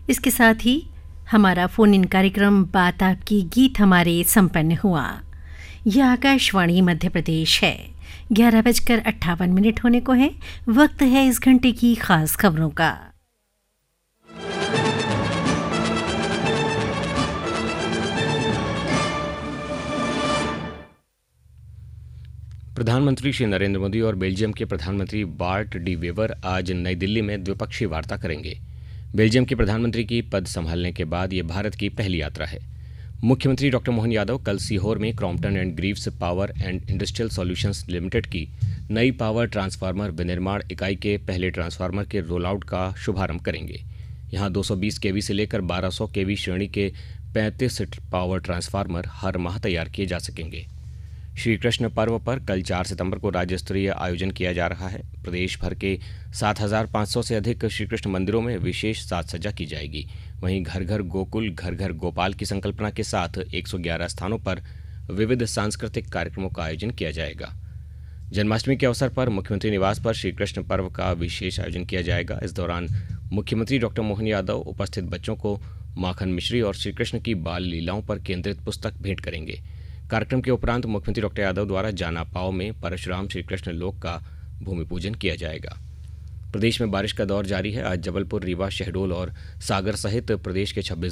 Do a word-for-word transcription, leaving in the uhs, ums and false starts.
इसके साथ ही हमारा फ़ोन इन कार्यक्रम बात आपकी गीत हमारे संपन्न हुआ। यह आकाशवाणी मध्य प्रदेश है। ग्यारह बजकर अट्ठावन मिनट होने को है। वक्त है इस घंटे की खास खबरों का। प्रधानमंत्री श्री नरेंद्र मोदी और बेल्जियम के प्रधानमंत्री बार्ट डी वेवर आज नई दिल्ली में द्विपक्षीय वार्ता करेंगे। बेल्जियम के प्रधानमंत्री की पद संभालने के बाद ये भारत की पहली यात्रा है। मुख्यमंत्री डॉक्टर मोहन यादव कल सीहोर में Crompton and Greaves power and industrial solutions limited की नई पावर ट्रांसफार्मर विनिर्माण इकाई के पहले ट्रांसफार्मर के रोल आउट का शुभारंभ करेंगे। यहाँ दो सौ बीस केवी से लेकर बारह सौ केवी श्रेणी के पैंतीस पावर ट्रांसफार्मर हर माह तैयार किए जा सकेंगे। श्री कृष्ण पर्व पर कल चार सितंबर को राज्य स्तरीय आयोजन किया जा रहा है। प्रदेश भर के सात हज़ार पाँच सौ से अधिक श्री कृष्ण मंदिरों में विशेष साज सज्जा की जाएगी। वहीं घर घर गोकुल घर घर गोपाल की संकल्पना के साथ एक सौ ग्यारह स्थानों पर विविध सांस्कृतिक कार्यक्रमों का आयोजन किया जाएगा। जन्माष्टमी के अवसर पर मुख्यमंत्री निवास पर श्री कृष्ण पर्व का विशेष आयोजन किया जाएगा। इस दौरान मुख्यमंत्री डॉक्टर मोहन यादव उपस्थित बच्चों को माखन मिश्री और श्री कृष्ण की बाल लीलाओं पर केंद्रित पुस्तक भेंट करेंगे। कार्यक्रम के उपरांत मुख्यमंत्री डॉक्टर यादव द्वारा जाना पाव में परशुराम श्री कृष्ण लोक का भूमि पूजन किया जाएगा। प्रदेश में बारिश का दौर जारी है। आज जबलपुर, रीवा, शहडोल और सागर सहित प्रदेश के छब्बीस